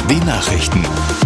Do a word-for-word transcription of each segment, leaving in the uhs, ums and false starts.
W Nachrichten.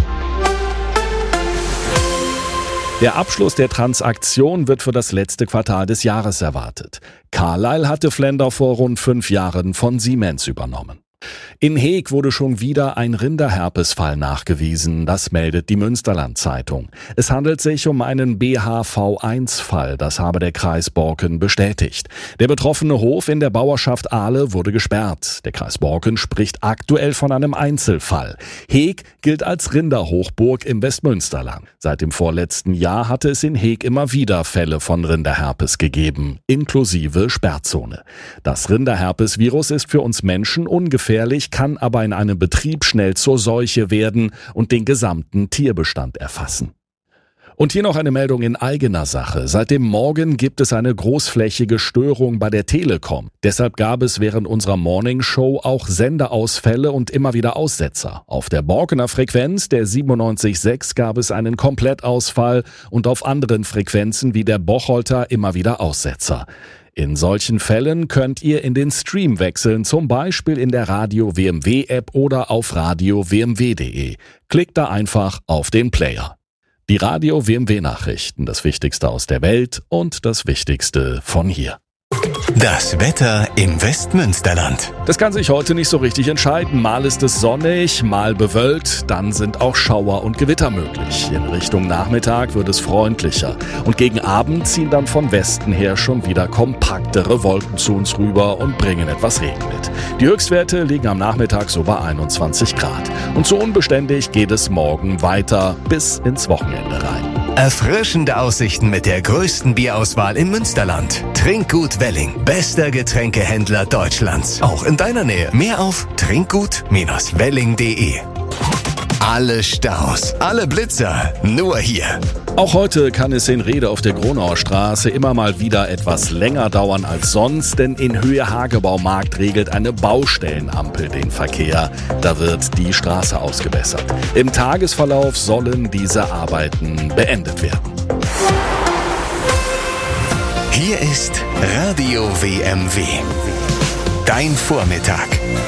Der Abschluss der Transaktion wird für das letzte Quartal des Jahres erwartet. Carlyle hatte Flender vor rund fünf Jahren von Siemens übernommen. In Heeg wurde schon wieder ein Rinderherpesfall nachgewiesen, das meldet die Münsterland-Zeitung. Es handelt sich um einen B H V eins Fall, das habe der Kreis Borken bestätigt. Der betroffene Hof in der Bauerschaft Ahle wurde gesperrt. Der Kreis Borken spricht aktuell von einem Einzelfall. Heeg gilt als Rinderhochburg im Westmünsterland. Seit dem vorletzten Jahr hatte es in Heeg immer wieder Fälle von Rinderherpes gegeben, inklusive Sperrzone. Das Rinderherpesvirus ist für uns Menschen ungefährlich, kann aber in einem Betrieb schnell zur Seuche werden und den gesamten Tierbestand erfassen. Und hier noch eine Meldung in eigener Sache. Seit dem Morgen gibt es eine großflächige Störung bei der Telekom. Deshalb gab es während unserer Morningshow auch Sendeausfälle und immer wieder Aussetzer. Auf der Borkener Frequenz, der siebenundneunzig Komma sechs, gab es einen Komplettausfall und auf anderen Frequenzen wie der Bocholter immer wieder Aussetzer. In solchen Fällen könnt ihr in den Stream wechseln, zum Beispiel in der Radio W M W App oder auf radio w m w punkt d e. Klickt da einfach auf den Player. Die Radio W M W Nachrichten, das Wichtigste aus der Welt und das Wichtigste von hier. Das Wetter im Westmünsterland. Das kann sich heute nicht so richtig entscheiden. Mal ist es sonnig, mal bewölkt, dann sind auch Schauer und Gewitter möglich. In Richtung Nachmittag wird es freundlicher. Und gegen Abend ziehen dann von Westen her schon wieder kompaktere Wolken zu uns rüber und bringen etwas Regen mit. Die Höchstwerte liegen am Nachmittag so bei einundzwanzig Grad. Und so unbeständig geht es morgen weiter bis ins Wochenende rein. Erfrischende Aussichten mit der größten Bierauswahl im Münsterland. Trinkgut Welling, bester Getränkehändler Deutschlands. Auch in deiner Nähe. Mehr auf trinkgut Bindestrich welling punkt de. Alle Staus, alle Blitzer, nur hier. Auch heute kann es in Rede auf der Gronauer Straße immer mal wieder etwas länger dauern als sonst, denn in Höhe Hagebaumarkt regelt eine Baustellenampel den Verkehr. Da wird die Straße ausgebessert. Im Tagesverlauf sollen diese Arbeiten beendet werden. Hier ist Radio W M W. Dein Vormittag.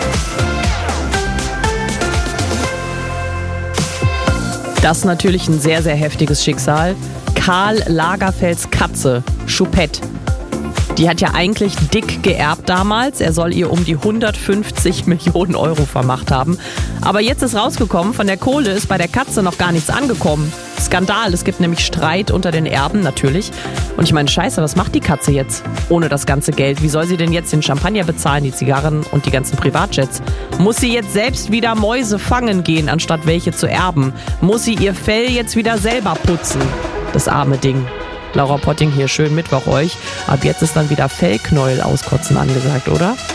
Das ist natürlich ein sehr, sehr heftiges Schicksal. Karl Lagerfelds Katze, Choupette. Die hat ja eigentlich dick geerbt damals. Er soll ihr um die hundertfünfzig Millionen Euro vermacht haben. Aber jetzt ist rausgekommen, von der Kohle ist bei der Katze noch gar nichts angekommen. Skandal, es gibt nämlich Streit unter den Erben, natürlich. Und ich meine, scheiße, was macht die Katze jetzt ohne das ganze Geld? Wie soll sie denn jetzt den Champagner bezahlen, die Zigarren und die ganzen Privatjets? Muss sie jetzt selbst wieder Mäuse fangen gehen, anstatt welche zu erben? Muss sie ihr Fell jetzt wieder selber putzen? Das arme Ding. Laura Potting hier, schönen Mittwoch euch. Ab jetzt ist dann wieder Fellknäuel auskotzen angesagt, oder?